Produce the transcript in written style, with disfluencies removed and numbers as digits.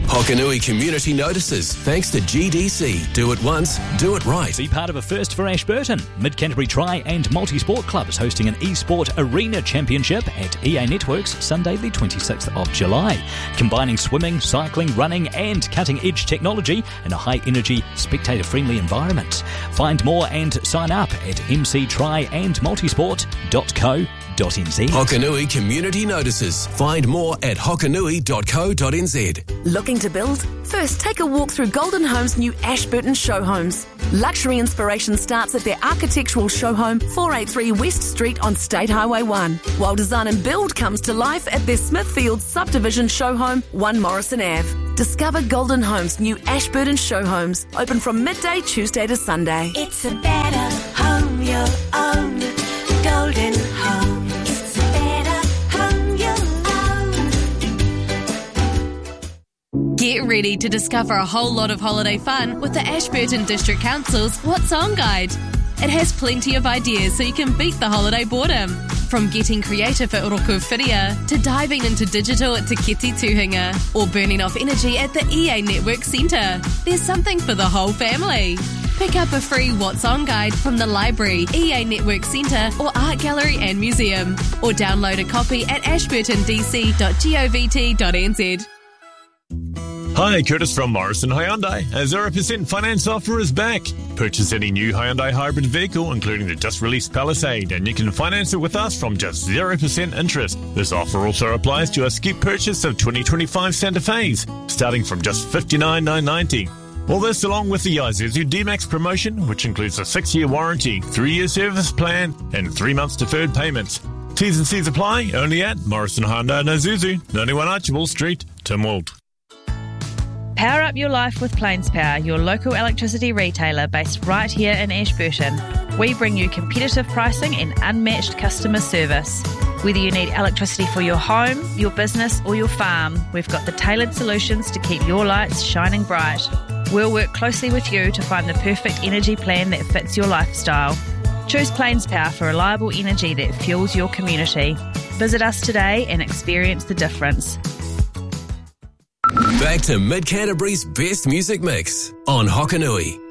Hokanui community notices thanks to GDC. Do it once, do it right. Be part of a first for Ashburton. Mid-Canterbury Tri and Multi-Sport Club is hosting an eSport Arena Championship at EA Networks Sunday the 26th of July. Combining swimming, cycling, running and cutting-edge technology in a high-energy, spectator-friendly environment. Find more and sign up at mctriandmultisport.co.nz. Hokanui community notices. Find more at hokanui.co.nz. Looking to build? First, take a walk through Golden Home's new Ashburton Show Homes. Luxury inspiration starts at their architectural show home, 483 West Street on State Highway 1, while design and build comes to life at their Smithfield Subdivision Show Home, 1 Morrison Ave. Discover Golden Home's new Ashburton Show Homes, open from midday Tuesday to Sunday. It's a better home, your own. Golden Home. Get ready to discover a whole lot of holiday fun with the Ashburton District Council's What's On Guide. It has plenty of ideas so you can beat the holiday boredom. From getting creative at Oroku Whiria to diving into digital at Te Keti Tuhinga or burning off energy at the EA Network Centre. There's something for the whole family. Pick up a free What's On Guide from the library, EA Network Centre or Art Gallery and Museum, or download a copy at ashburtondc.govt.nz. Hi, Curtis from Morrison Hyundai. A 0% finance offer is back. Purchase any new Hyundai hybrid vehicle, including the just-released Palisade, and you can finance it with us from just 0% interest. This offer also applies to a skip purchase of 2025 Santa Fe's, starting from just $59,990. All this along with the Isuzu D-Max promotion, which includes a 6-year warranty, 3-year service plan, and 3 months deferred payments. T's and C's apply only at Morrison Hyundai and Isuzu, 91 Archibald Street, Tynwald. Power up your life with Plains Power, your local electricity retailer based right here in Ashburton. We bring you competitive pricing and unmatched customer service. Whether you need electricity for your home, your business or your farm, we've got the tailored solutions to keep your lights shining bright. We'll work closely with you to find the perfect energy plan that fits your lifestyle. Choose Plains Power for reliable energy that fuels your community. Visit us today and experience the difference. Back to Mid-Canterbury's best music mix on Hokanui.